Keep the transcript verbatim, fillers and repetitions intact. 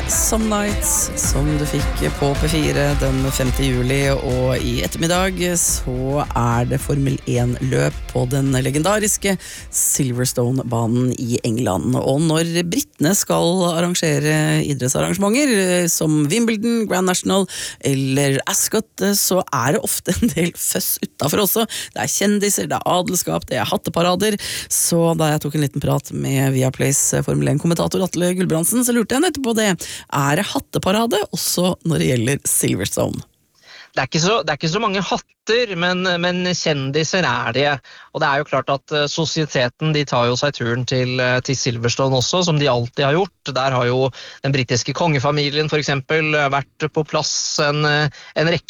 Some Nights, som du fikk på P fire den femte juli, og i ettermiddag så er det Formel én-løp på den legendariske Silverstone-banen i England. Og når brittene skal arrangere idrettsarrangementer som Wimbledon, Grand National eller Ascot, så er det ofte en del føss utenfor også. Det er kjendiser, det er adelskap, det er hatteparader. Så da jeg tok en liten prat med Viaplays Formel én-kommentator Atle Gulbrandsen, så lurte jeg nettopp på det. Er det hatteparade også når det gjelder Silverstone? Det er ikke så, det er ikke så mange hatter, men, men kjendiser er det. Og det er jo klart at uh, sosieteten, de tar jo seg turen til, uh, til Silverstone også, som de alltid har gjort. Der har jo den britiske kongefamilien for eksempel vært på plass en, en rekke